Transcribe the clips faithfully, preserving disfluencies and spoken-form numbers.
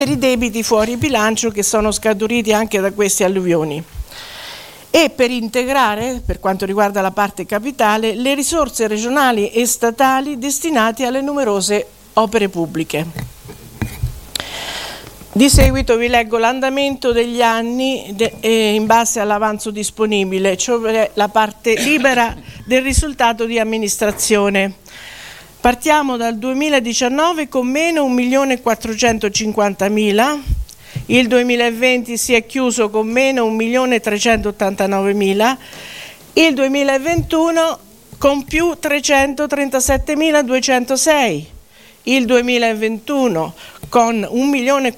i debiti fuori bilancio che sono scaturiti anche da queste alluvioni. E per integrare, per quanto riguarda la parte capitale, le risorse regionali e statali destinate alle numerose opere pubbliche. Di seguito vi leggo l'andamento degli anni de, eh, in base all'avanzo disponibile, cioè la parte libera del risultato di amministrazione. Partiamo dal duemiladiciannove con meno un milione quattrocentocinquantamila. Il duemilaventi si è chiuso con meno un milione trecentottantanovemila, il duemilaventuno con più trecentotrentasette.duecentosei, il duemilaventuno con un milione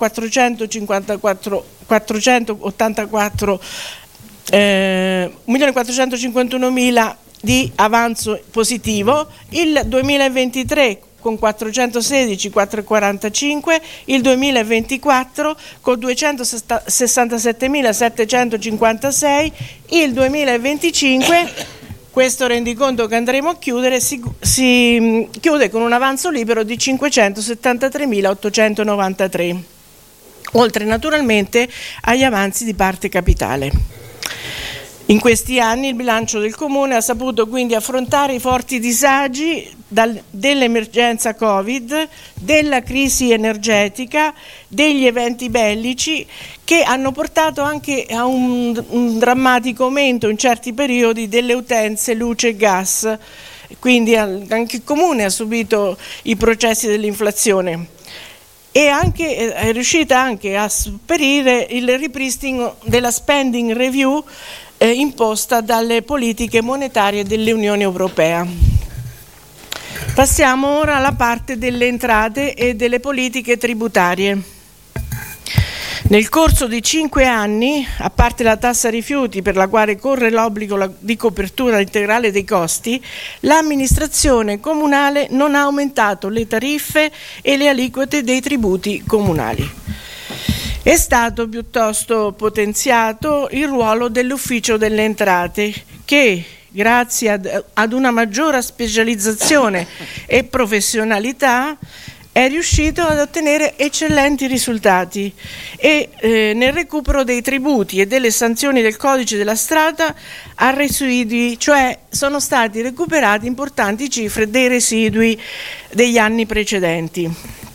quattrocentoottantaquattro eh, un milione quattrocentocinquantunomila di avanzo positivo, il duemilaventitré con quattrocentosedici.quattrocentoquarantacinque, il duemilaventiquattro con duecentosessantasettemila settecentocinquantasei, il duemilaventicinque, questo rendiconto che andremo a chiudere, si, si chiude con un avanzo libero di cinquecentosettantatremilaottocentonovantatré, oltre naturalmente agli avanzi di parte capitale. In questi anni il bilancio del Comune ha saputo quindi affrontare i forti disagi dal, dell'emergenza Covid, della crisi energetica, degli eventi bellici che hanno portato anche a un, un drammatico aumento in certi periodi delle utenze luce e gas, quindi anche il Comune ha subito i processi dell'inflazione. E anche, è riuscita anche a superare il ripristino della spending review eh, imposta dalle politiche monetarie dell'Unione Europea. Passiamo ora alla parte delle entrate e delle politiche tributarie. Nel corso di cinque anni, a parte la tassa rifiuti per la quale corre l'obbligo di copertura integrale dei costi, l'amministrazione comunale non ha aumentato le tariffe e le aliquote dei tributi comunali. È stato piuttosto potenziato il ruolo dell'Ufficio delle Entrate che, grazie ad, ad una maggiore specializzazione e professionalità, è riuscito ad ottenere eccellenti risultati e eh, nel recupero dei tributi e delle sanzioni del codice della strada a residui, cioè sono stati recuperati importanti cifre dei residui degli anni precedenti.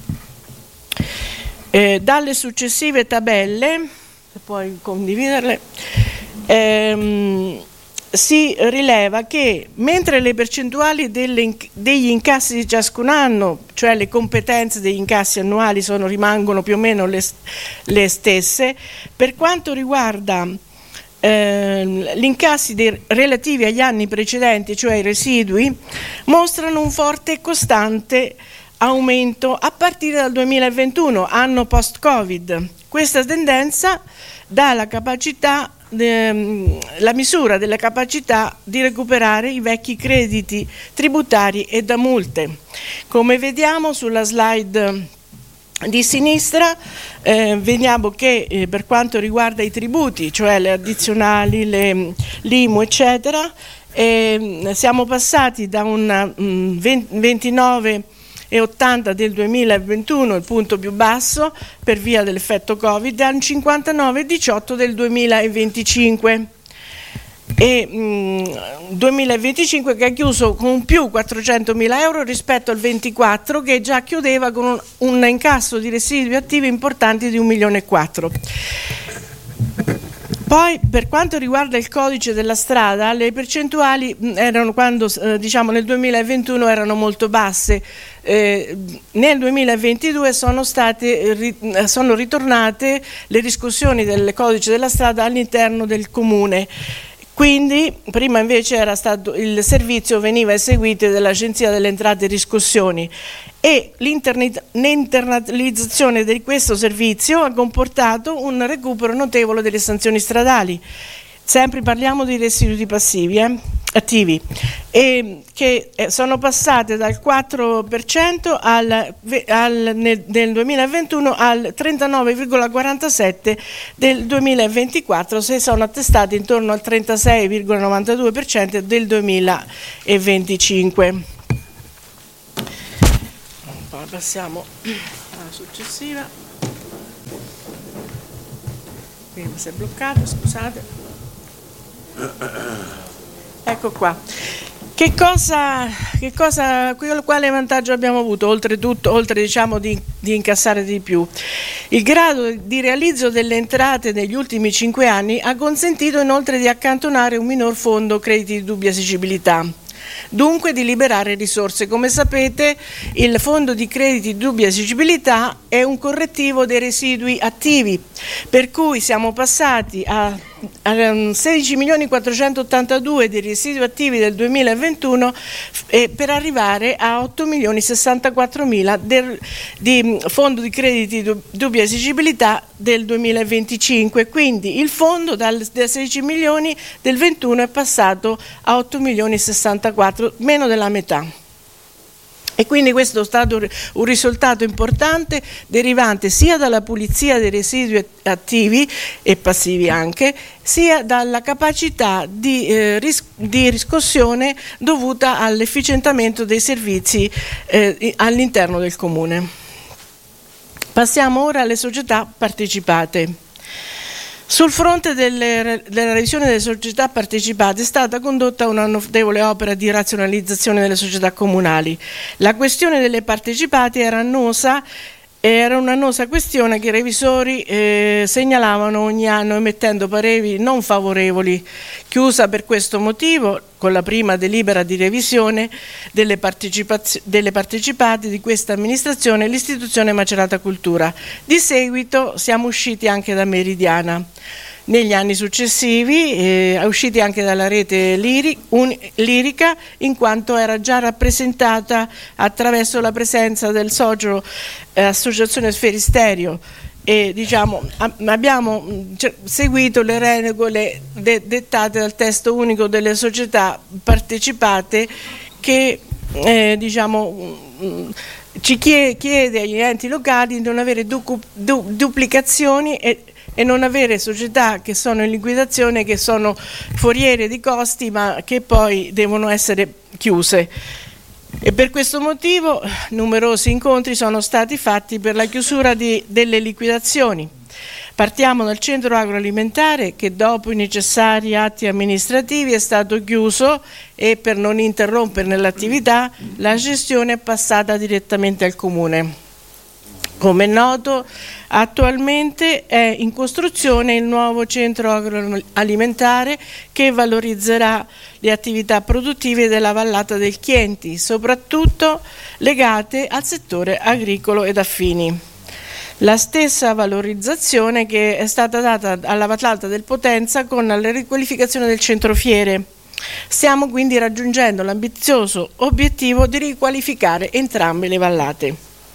Eh, dalle successive tabelle, se puoi condividerle, ehm, si rileva che mentre le percentuali delle, degli incassi di ciascun anno, cioè le competenze degli incassi annuali sono, rimangono più o meno le, le stesse, per quanto riguarda eh, gli incassi dei, relativi agli anni precedenti, cioè i residui, mostrano un forte e costante aumento a partire dal duemilaventuno, anno post-Covid. Questa tendenza dà la capacità la misura della capacità di recuperare i vecchi crediti tributari e da multe. Come vediamo sulla slide di sinistra, eh, vediamo che eh, per quanto riguarda i tributi, cioè le addizionali, le, l'I M U eccetera, eh, siamo passati da un um, ventinove e ottanta del duemilaventuno, il punto più basso per via dell'effetto Covid, al cinquantanove virgola diciotto del duemilaventicinque e mh, duemilaventicinque che ha chiuso con più quattrocentomila euro rispetto al ventiquattro che già chiudeva con un, un incasso di residui attivi importanti di un milione e quattro. Poi per quanto riguarda il codice della strada, le percentuali erano quando eh, diciamo nel duemilaventuno erano molto basse, eh, nel duemilaventidue sono state ri, sono ritornate le discussioni del codice della strada all'interno del comune. Quindi prima invece era stato, il servizio veniva eseguito dall'Agenzia delle Entrate e Riscossioni e l'internalizzazione di questo servizio ha comportato un recupero notevole delle sanzioni stradali. Sempre parliamo di residui passivi, eh, attivi, e che sono passate dal quattro per cento al, al, nel, nel duemilaventuno al trentanove virgola quarantasette per cento del duemilaventiquattro, se sono attestate intorno al trentasei virgola novantadue per cento del duemilaventicinque. Poi passiamo alla successiva. Quindi mi si è bloccato, scusate. Ecco qua. Che cosa, che cosa, quale vantaggio abbiamo avuto, oltretutto, oltre diciamo di, di incassare di più? Il grado di realizzo delle entrate negli ultimi cinque anni ha consentito inoltre di accantonare un minor fondo crediti di dubbia esigibilità. Dunque di liberare risorse. Come sapete, il fondo di crediti di dubbia esigibilità è un correttivo dei residui attivi, per cui siamo passati a, a sedici milioni quattrocentottantadue dei residui attivi del duemilaventuno eh, per arrivare a otto milioni sessantaquattro mila del, di fondo di crediti di dubbia esigibilità del duemilaventicinque. Quindi il fondo dal, da sedici milioni del ventuno è passato a otto milioni sessantaquattro, meno della metà. E quindi questo è stato un risultato importante derivante sia dalla pulizia dei residui attivi e passivi anche, sia dalla capacità di, eh, ris- di riscossione dovuta all'efficientamento dei servizi eh, all'interno del Comune. Passiamo ora alle società partecipate. Sul fronte delle, della revisione delle società partecipate è stata condotta una notevole opera di razionalizzazione delle società comunali. La questione delle partecipate era annosa, era un'annosa questione che i revisori eh, segnalavano ogni anno emettendo pareri non favorevoli. Chiusa per questo motivo, con la prima delibera di revisione delle, delle partecipate di questa amministrazione, l'istituzione Macerata Cultura. Di seguito siamo usciti anche da Meridiana. Negli anni successivi eh, usciti anche dalla rete liri, un, lirica, in quanto era già rappresentata attraverso la presenza del socio eh, Associazione Sferisterio. E diciamo abbiamo seguito le regole de- dettate dal testo unico delle società partecipate che eh, diciamo ci chiede agli enti locali di non avere du- du- duplicazioni e e non avere società che sono in liquidazione, che sono foriere di costi, ma che poi devono essere chiuse. E per questo motivo numerosi incontri sono stati fatti per la chiusura di, delle liquidazioni. Partiamo dal centro agroalimentare che dopo i necessari atti amministrativi è stato chiuso e per non interromperne l'attività la gestione è passata direttamente al Comune. Come è noto, attualmente è in costruzione il nuovo centro agroalimentare che valorizzerà le attività produttive della vallata del Chienti, soprattutto legate al settore agricolo ed affini. La stessa valorizzazione che è stata data alla vallata del Potenza con la riqualificazione del centro fiere. Stiamo quindi raggiungendo l'ambizioso obiettivo di riqualificare entrambe le vallate.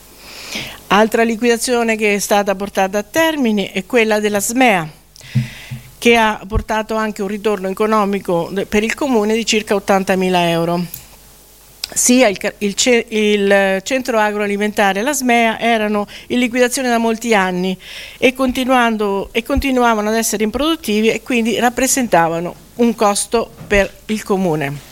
Altra liquidazione che è stata portata a termine è quella della Smea, che ha portato anche un ritorno economico per il Comune di circa ottantamila euro. Sia il, il, il centro agroalimentare e la Smea erano in liquidazione da molti anni e, continuando, e continuavano ad essere improduttivi e quindi rappresentavano un costo per il Comune.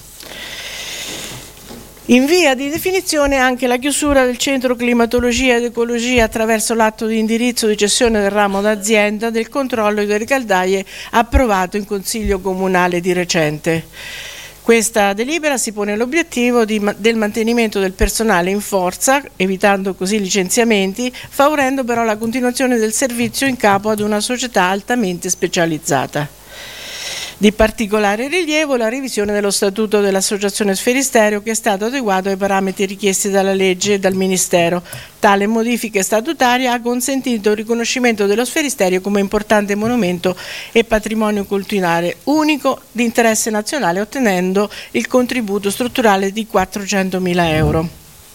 In via di definizione anche la chiusura del centro climatologia ed ecologia attraverso l'atto di indirizzo di cessione del ramo d'azienda del controllo delle caldaie approvato in Consiglio Comunale di recente. Questa delibera si pone l'obiettivo di, del mantenimento del personale in forza, evitando così licenziamenti, favorendo però la continuazione del servizio in capo ad una società altamente specializzata. Di particolare rilievo la revisione dello statuto dell'Associazione Sferisterio che è stato adeguato ai parametri richiesti dalla legge e dal Ministero. Tale modifica statutaria ha consentito il riconoscimento dello Sferisterio come importante monumento e patrimonio culturale unico di interesse nazionale, ottenendo il contributo strutturale di quattrocentomila euro.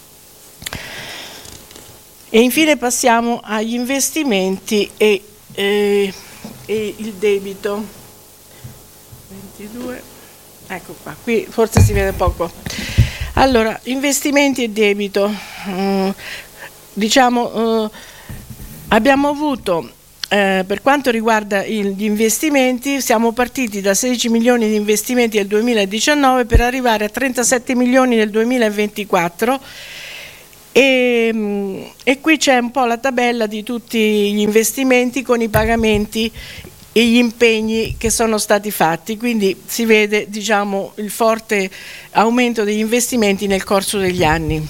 E infine passiamo agli investimenti e, eh, e il debito. ventidue, ecco qua, qui forse si vede poco. Allora, investimenti e debito, eh, diciamo, eh, abbiamo avuto, eh, per quanto riguarda il, gli investimenti, siamo partiti da sedici milioni di investimenti nel duemiladiciannove per arrivare a trentasette milioni nel duemilaventiquattro E, e qui c'è un po' la tabella di tutti gli investimenti con i pagamenti e gli impegni che sono stati fatti, quindi si vede, diciamo, il forte aumento degli investimenti nel corso degli anni.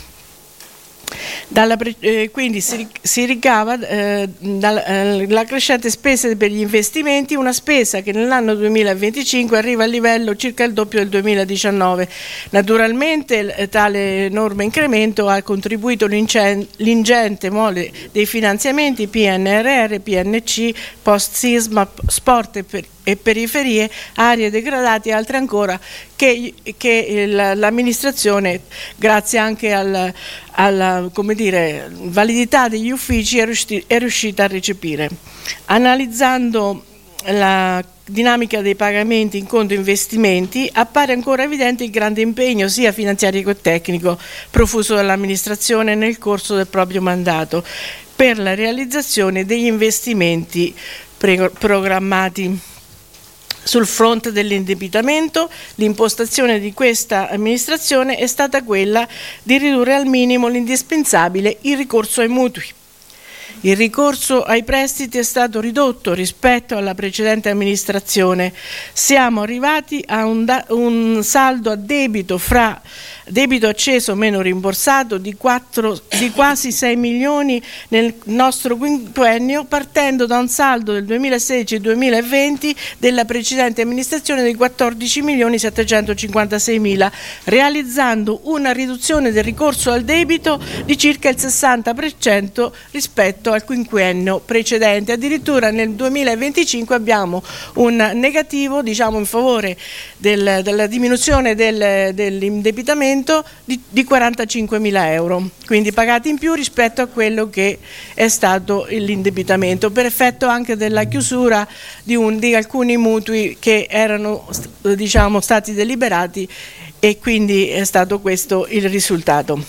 Dalla, eh, quindi si, si ricava eh, dalla eh, crescente spesa per gli investimenti, una spesa che nell'anno duemilaventicinque arriva a livello circa il doppio del duemiladiciannove. Naturalmente eh, tale enorme incremento ha contribuito l'ingente mole dei finanziamenti P N R R, P N C, post-sisma, sport e, per, e periferie, aree degradate e altre ancora che, che l'amministrazione, grazie anche al, alla come dire, validità degli uffici, è, riusciti, è riuscita a recepire. Analizzando la dinamica dei pagamenti in conto investimenti, appare ancora evidente il grande impegno sia finanziario che tecnico profuso dall'amministrazione nel corso del proprio mandato per la realizzazione degli investimenti programmati. Sul fronte dell'indebitamento, l'impostazione di questa amministrazione è stata quella di ridurre al minimo l'indispensabile il ricorso ai mutui. Il ricorso ai prestiti è stato ridotto rispetto alla precedente amministrazione. Siamo arrivati a un, da, un saldo a debito fra debito acceso meno rimborsato di, quattro, di quasi sei milioni nel nostro quinquennio, partendo da un saldo del duemilasedici e duemilaventi della precedente amministrazione di quattordici milioni settecentocinquantasei mila, realizzando una riduzione del ricorso al debito di circa il sessanta per cento rispetto al quinquennio precedente. Addirittura nel duemilaventicinque abbiamo un negativo, diciamo, in favore del, della diminuzione del, dell'indebitamento di, di quarantacinquemila euro, quindi pagati in più rispetto a quello che è stato l'indebitamento, per effetto anche della chiusura di, un, di alcuni mutui che erano, diciamo, stati deliberati, e quindi è stato questo il risultato.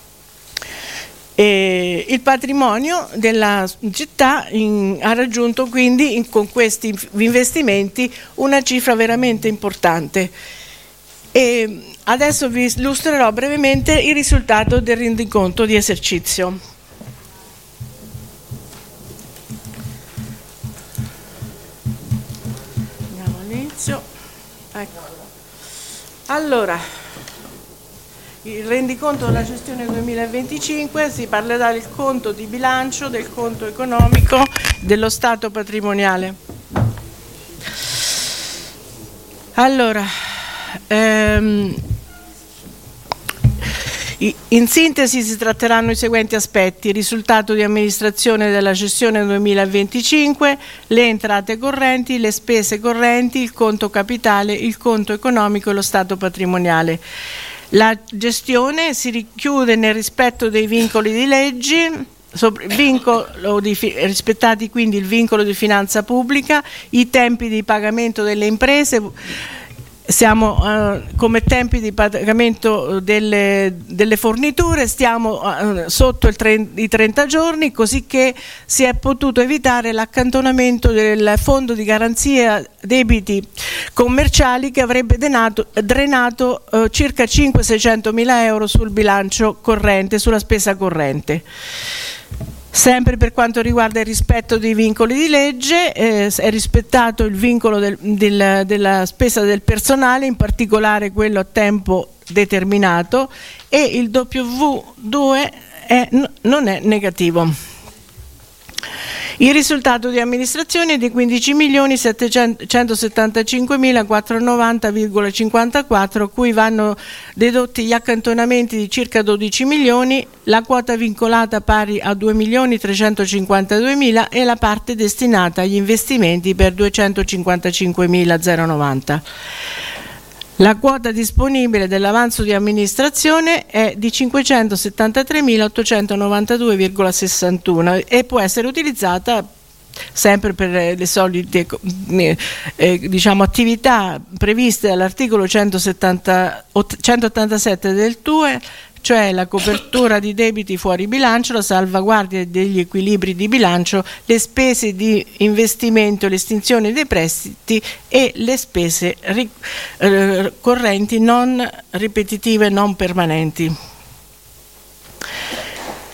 E il patrimonio della città in, ha raggiunto quindi in, con questi investimenti una cifra veramente importante. E adesso vi illustrerò brevemente il risultato del rendiconto di esercizio. Andiamo all'inizio. Ecco. Allora, il rendiconto della gestione duemilaventicinque, si parlerà del conto di bilancio, del conto economico, dello stato patrimoniale. Allora, ehm, in sintesi si tratteranno i seguenti aspetti: il risultato di amministrazione della gestione duemilaventicinque, le entrate correnti, le spese correnti, il conto capitale, il conto economico e lo stato patrimoniale. La gestione si richiude nel rispetto dei vincoli di legge, vincolo di, rispettati quindi il vincolo di finanza pubblica, i tempi di pagamento delle imprese. Siamo uh, come tempi di pagamento delle, delle forniture, stiamo uh, sotto il i trenta giorni, così che si è potuto evitare l'accantonamento del fondo di garanzia debiti commerciali che avrebbe denato, drenato uh, circa cinquecento seicentomila euro sul bilancio corrente, sulla spesa corrente. Sempre per quanto riguarda il rispetto dei vincoli di legge, eh, è rispettato il vincolo del, del, della spesa del personale, in particolare quello a tempo determinato, e il W due è, non è negativo. Il risultato di amministrazione è di quindici milioni settecentosettantacinquemilaquattrocentonovanta virgola cinquantaquattro, a cui vanno dedotti gli accantonamenti di circa dodici milioni, la quota vincolata pari a due milioni trecentocinquantaduemila e la parte destinata agli investimenti per duecentocinquantacinquemilanovanta. La quota disponibile dell'avanzo di amministrazione è di cinquecentosettantatremilaottocentonovantadue virgola sessantuno e può essere utilizzata sempre per le solite eh, diciamo, attività previste dall'articolo centottantasette del T U E, cioè la copertura di debiti fuori bilancio, la salvaguardia degli equilibri di bilancio, le spese di investimento, l'estinzione dei prestiti e le spese eh, correnti non ripetitive, non permanenti.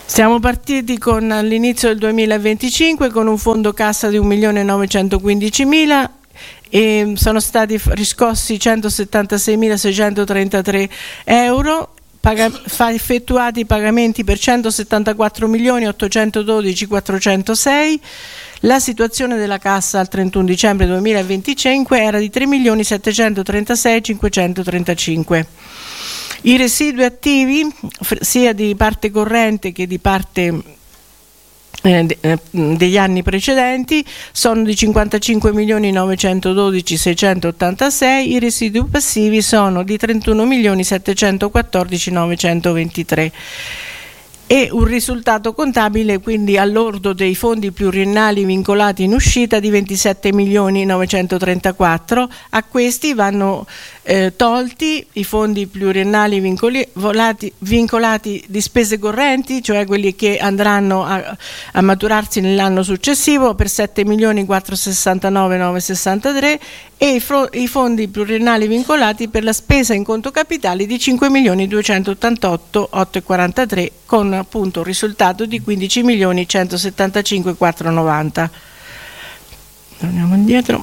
Siamo partiti con all'inizio del duemilaventicinque con un fondo cassa di un milione novecentoquindicimila e sono stati riscossi centosettantaseimilaseicentotrentatré euro, paga, fa, effettuati pagamenti per centosettantaquattro milioni ottocentododici quattrocentosei. La situazione della cassa al trentuno dicembre duemilaventicinque era di tre milioni settecentotrentasei cinquecentotrentacinque. I residui attivi, sia di parte corrente che di parte eh, de, eh, degli anni precedenti, sono di cinquantacinque milioni novecentododici seicentottantasei, i residui passivi sono di trentuno milioni settecentoquattordici novecentoventitré. E un risultato contabile quindi all'ordo dei fondi pluriennali vincolati in uscita di ventisette milioni novecentotrentaquattro. A questi vanno eh, tolti i fondi pluriennali vincoli, volati, vincolati di spese correnti, cioè quelli che andranno a, a maturarsi nell'anno successivo, per sette milioni quattrocentosessantanove novecentosessantatré, e i, fro- i fondi pluriennali vincolati per la spesa in conto capitale di cinque milioni duecentottantotto ottocentoquarantatré, con appunto un risultato di quindici milioni centosettantacinque quattrocentonovanta. Torniamo indietro.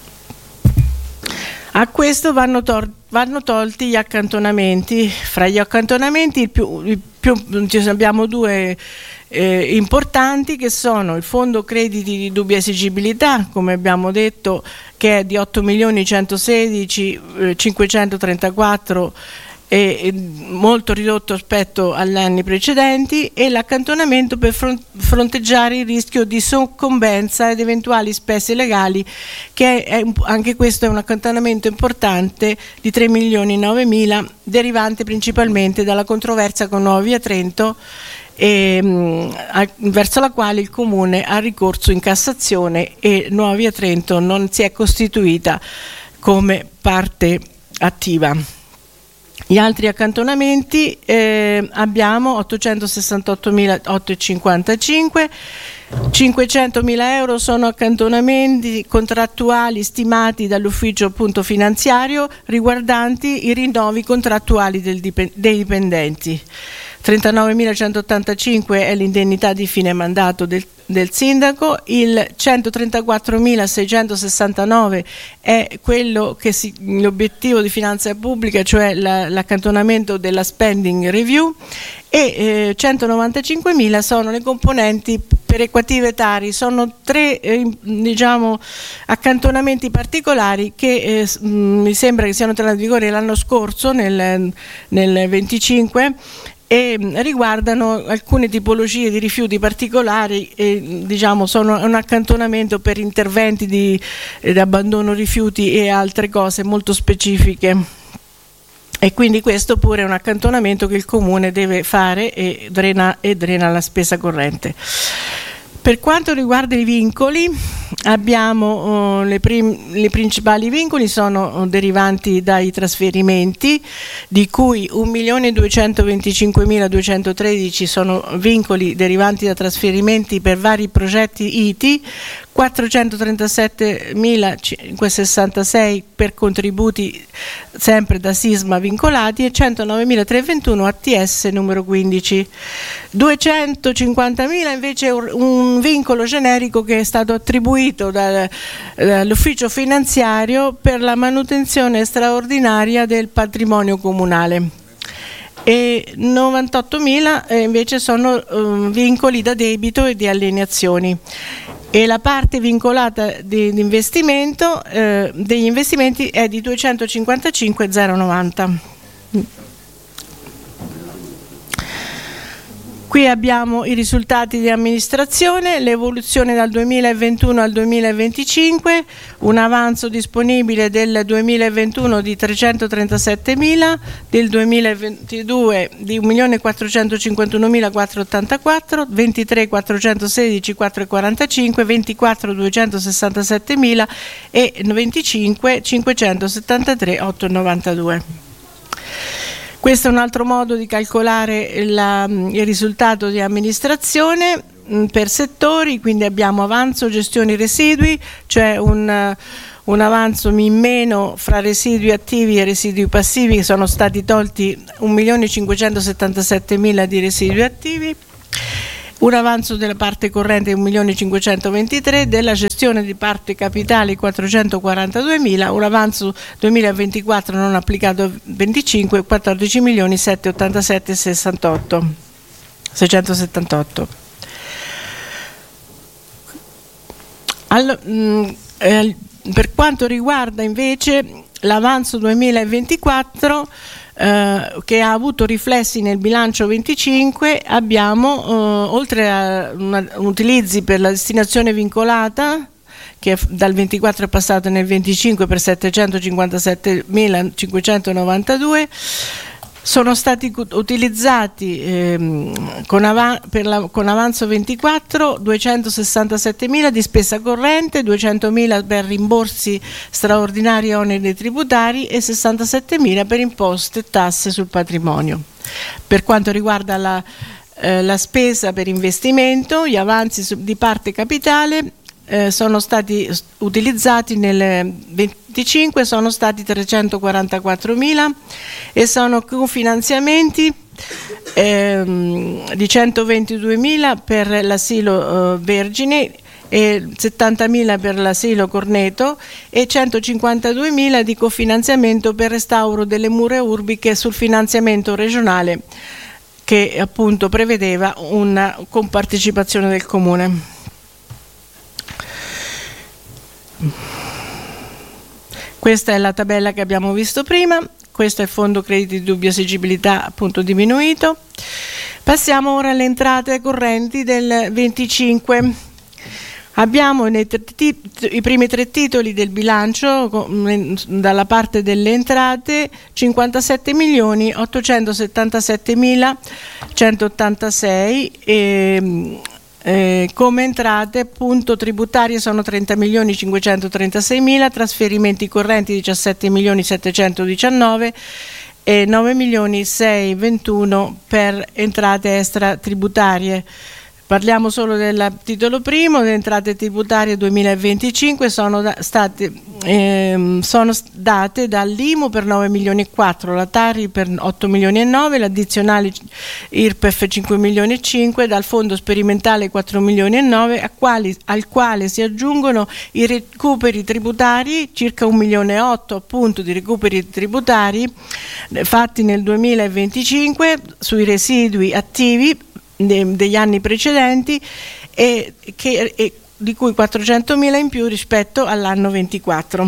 A questo vanno, tor- vanno tolti gli accantonamenti. Fra gli accantonamenti il più, il più, abbiamo due eh, importanti, che sono il fondo crediti di dubbia esigibilità, come abbiamo detto, che è di otto milioni centosedici cinquecentotrentaquattro, e molto ridotto rispetto agli anni precedenti, e l'accantonamento per fronteggiare il rischio di soccombenza ed eventuali spese legali, che è, anche questo è un accantonamento importante di tre milioni novemila, derivante principalmente dalla controversia con Nuova Via Trento, e, mh, a, verso la quale il Comune ha ricorso in Cassazione, e Nuova Via Trento non si è costituita come parte attiva. Gli altri accantonamenti eh, abbiamo ottocentosessantottomila ottocentocinquantacinque, cinquecentomila euro sono accantonamenti contrattuali stimati dall'ufficio appunto finanziario riguardanti i rinnovi contrattuali del dipend- dei dipendenti. trentanovemilacentottantacinque è l'indennità di fine mandato del, del sindaco, il centotrentaquattromilaseicentosessantanove è quello che si, l'obiettivo di finanza pubblica, cioè la, l'accantonamento della spending review, e eh, centonovantacinquemila sono le componenti perequative tari. Sono tre eh, diciamo accantonamenti particolari che eh, mh, mi sembra che siano entrati in vigore l'anno scorso, nel, nel venticinque, e riguardano alcune tipologie di rifiuti particolari, e diciamo sono un accantonamento per interventi di, di abbandono rifiuti e altre cose molto specifiche, e quindi questo pure è un accantonamento che il Comune deve fare e drena, e drena la spesa corrente. Per quanto riguarda i vincoli, abbiamo uh, le, prim- le principali vincoli sono uh, derivanti dai trasferimenti, di cui un milione duecentoventicinquemiladuecentotredici sono vincoli derivanti da trasferimenti per vari progetti I T I, quattrocentotrentasette per contributi sempre da Sisma vincolati e centonovemilatrecentoventuno A T S numero quindici. duecentocinquantamila invece un vincolo generico che è stato attribuito dal, dall'ufficio finanziario per la manutenzione straordinaria del patrimonio comunale, e novantottomila invece sono um, vincoli da debito e di alienazioni, e la parte vincolata di, di investimento eh, degli investimenti è di duecentocinquantacinquemilanovanta. Qui abbiamo i risultati di amministrazione, l'evoluzione dal duemilaventuno al duemilaventicinque, un avanzo disponibile del duemilaventuno di trecentotrentassettemila, del duemilaventidue di un milione quattrocentocinquantunomilaquattrocentottantaquattro, ventitré quattrocentosedici quattrocentoquarantacinque, ventiquattro duecentosessantasettemila e venticinque cinquecentosettantatré ottocentonovantadue. Questo è un altro modo di calcolare la, il risultato di amministrazione mh, per settori, quindi abbiamo avanzo, gestioni residui, cioè un, un avanzo in meno fra residui attivi e residui passivi, sono stati tolti un milione cinquecentosettantasettemila di residui attivi, un avanzo della parte corrente un milione cinquecentoventitré, della gestione di parte capitale quattrocentoquarantaduemila, un avanzo duemilaventiquattro non applicato venticinque, quattordici milioni settecentottantasette seicentosettantotto. Allora, mh, eh, per quanto riguarda invece l'avanzo duemilaventiquattro, eh, che ha avuto riflessi nel bilancio venticinque, abbiamo eh, oltre a una, utilizzi per la destinazione vincolata, che dal ventiquattro è passato nel venticinque per settecentocinquantasettemilacinquecentonovantadue, sono stati utilizzati ehm, con, av- per la- con avanzo ventiquattro duecentosessantasettemila di spesa corrente, duecentomila per rimborsi straordinari e oneri tributari e sessantasettemila per imposte e tasse sul patrimonio. Per quanto riguarda la, eh, la spesa per investimento, gli avanzi su- di parte capitale Eh, sono stati utilizzati nel venticinque, sono stati trecentoquarantaquattromila e sono cofinanziamenti ehm, di centoventiduemila per l'asilo eh, Vergine e settantamila per l'asilo Corneto e centocinquantaduemila di cofinanziamento per restauro delle mura urbiche sul finanziamento regionale, che appunto prevedeva una compartecipazione del Comune. Questa è la tabella che abbiamo visto prima, questo è il fondo crediti di dubbia esigibilità appunto diminuito. Passiamo ora alle entrate correnti del venticinque. Abbiamo nei tre, i primi tre titoli del bilancio dalla parte delle entrate cinquantasette milioni ottocentosettantasettemila centottantasei e Eh, come entrate appunto tributarie sono trenta milioni cinquecentotrentasei, trasferimenti correnti diciassette milioni settecentodiciannove e nove milioni seicentoventuno per entrate extra tributarie. Parliamo solo del titolo primo. Le entrate tributarie duemilaventicinque sono da, state ehm, sono date dall'I M U per nove milioni e quattro, la Tari per otto milioni e nove, l'addizionale I R P E F cinque milioni e cinque, dal fondo sperimentale quattro milioni e nove, a quali, al quale si aggiungono i recuperi tributari, circa un milione e otto appunto di recuperi tributari eh, fatti nel duemilaventicinque sui residui attivi degli anni precedenti e, che, e di cui quattrocentomila in più rispetto all'anno ventiquattro.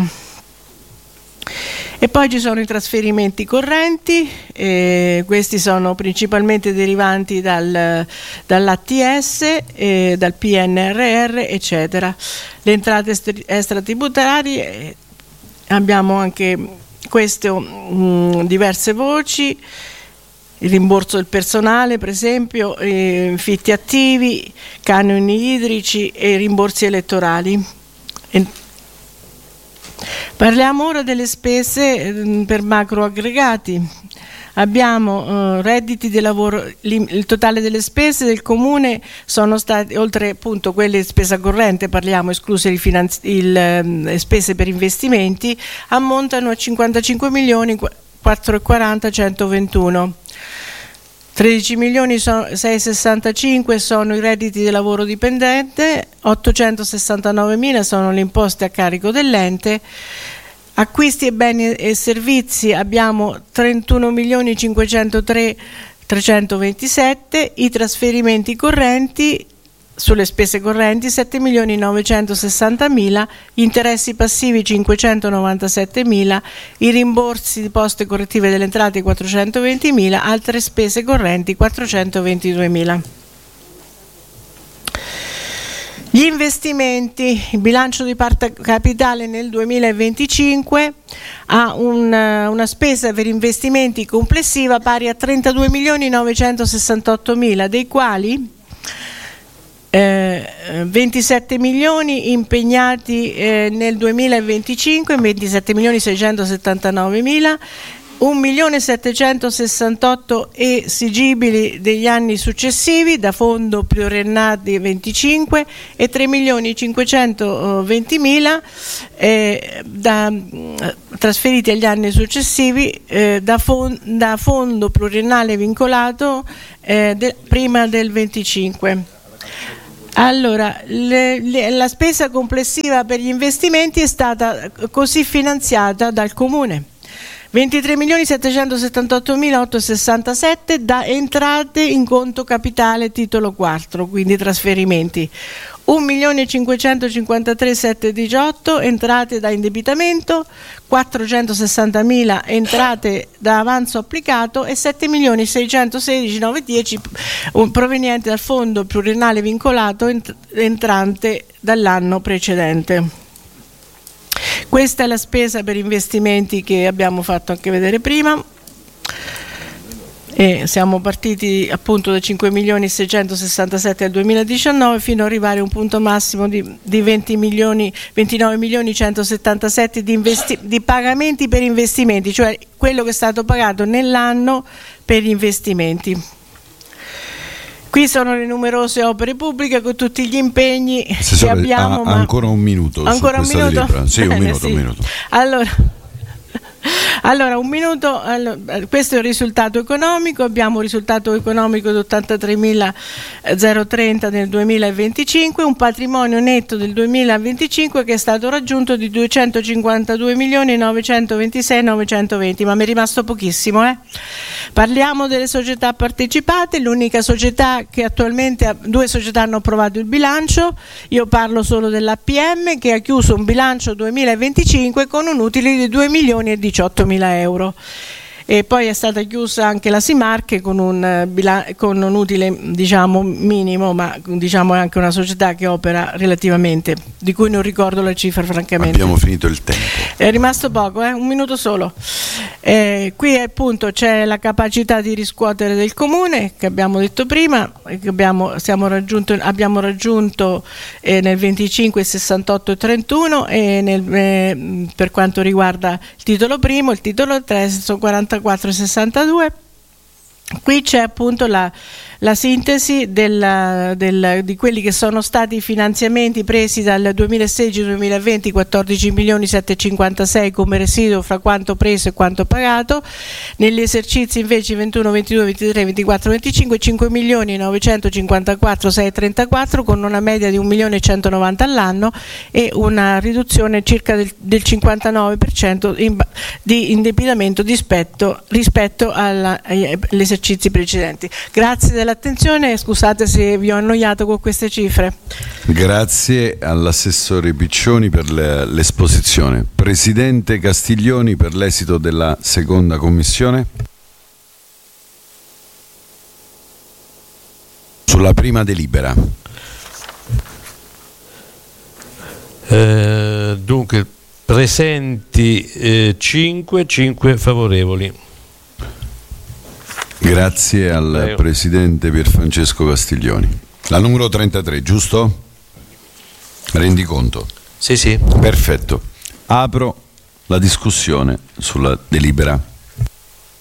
E poi ci sono i trasferimenti correnti, eh, questi sono principalmente derivanti dal, dall'A T S, eh, dal P N R R, eccetera. Le entrate extratributarie, eh, abbiamo anche queste mh, diverse voci. Il rimborso del personale, per esempio, eh, fitti attivi, canoni idrici e rimborsi elettorali. E parliamo ora delle spese eh, per macro aggregati. Abbiamo eh, redditi di lavoro, il totale delle spese del Comune sono stati, oltre appunto quelle di spesa corrente, parliamo escluse le finanzi- il, eh, spese per investimenti, ammontano a cinquantacinque milioni quattrocentoquaranta centoventuno. tredici milioni seicentosessantacinque sono i redditi di lavoro dipendente, ottocentosessantanovemila sono le imposte a carico dell'ente, acquisti e beni e servizi abbiamo trentuno milioni cinquecentotre trecentoventisette, i trasferimenti correnti sulle spese correnti sette milioni novecentosessantamila, gli interessi passivi cinquecentonovantasettemila, i rimborsi di poste correttive delle entrate quattrocentoventimila, altre spese correnti quattrocentoventiduemila. Gli investimenti, il bilancio di parte capitale nel duemilaventicinque ha un, una spesa per investimenti complessiva pari a trentadue milioni novecentosessantottomila, dei quali Eh, ventisette milioni impegnati eh, nel duemilaventicinque, ventisette milioni seicentosettantanovemila, un milione settecentosessantotto esigibili degli anni successivi da fondo pluriennale venticinque e tre milioni cinquecentoventimila eh, da, trasferiti agli anni successivi eh, da, fon, da fondo pluriennale vincolato eh, de, prima del venticinque. Allora, le, le, la spesa complessiva per gli investimenti è stata così finanziata dal Comune: ventitré milioni settecentosettantottomila ottocentosessantasette da entrate in conto capitale titolo quattro, quindi trasferimenti, un milione cinquecentocinquantatré milasettecentodiciotto entrate da indebitamento, quattrocentosessantamila entrate da avanzo applicato e sette milioni seicentosedici milanovecentodieci provenienti dal fondo pluriennale vincolato ent- entrante dall'anno precedente. Questa è la spesa per investimenti che abbiamo fatto anche vedere prima. E siamo partiti appunto da cinque milioni seicentosessantasette del duemiladiciannove fino ad arrivare a un punto massimo di, di venti milioni, ventinove milioni centosettantasette di, investi- di pagamenti per investimenti, cioè quello che è stato pagato nell'anno per gli investimenti. Qui sono le numerose opere pubbliche con tutti gli impegni Assessore, che abbiamo. Ha, ma... ancora un minuto. Ancora su un minuto? Delibera. Sì, Bene, un minuto, sì. un minuto. Allora, allora, un minuto. Allora, questo è il risultato economico. Abbiamo un risultato economico di ottantatremila trenta nel duemilaventicinque, un patrimonio netto del duemilaventicinque che è stato raggiunto di duecentocinquantadue milioni novecentoventisei novecentoventi, ma mi è rimasto pochissimo. Eh? Parliamo delle società partecipate, l'unica società che attualmente ha, due società hanno approvato il bilancio, io parlo solo dell'A P M che ha chiuso un bilancio duemilaventicinque con un utile di due milioni e diciottomila euro. E poi è stata chiusa anche la Simarche con un, con un utile diciamo minimo, ma diciamo è anche una società che opera relativamente, di cui non ricordo la cifra francamente. Abbiamo finito il tempo. È rimasto poco, eh? un minuto solo. Eh, qui appunto c'è la capacità di riscuotere del Comune che abbiamo detto prima, che abbiamo, siamo raggiunto, abbiamo raggiunto eh, nel venticinque sessantotto e trentuno e nel, eh, per quanto riguarda il titolo primo, il titolo tre sono quarantaquattro e sessantadue. Qui c'è appunto la, la sintesi del, del, di quelli che sono stati i finanziamenti presi dal duemilasedici duemilaventi, quattordici milioni settecentocinquantasei come residuo fra quanto preso e quanto pagato. Negli esercizi invece ventuno, ventidue, ventitré, ventiquattro, venticinque, cinque milioni novecentocinquantaquattro seicentotrentaquattro con una media di un milione centonovanta all'anno e una riduzione circa del, del cinquantanove per cento in, di indebitamento rispetto, rispetto all'esercizio esercizi precedenti. Grazie dell'attenzione e scusate se vi ho annoiato con queste cifre. Grazie all'assessore Piccioni per le, l'esposizione. Presidente Castiglioni, per l'esito della seconda commissione. Sulla prima delibera. Eh, dunque presenti eh, cinque, cinque favorevoli. Grazie al Prego. Presidente Pierfrancesco Castiglioni. La numero trentatré, giusto? Rendi conto? Sì, sì. Perfetto. Apro la discussione sulla delibera.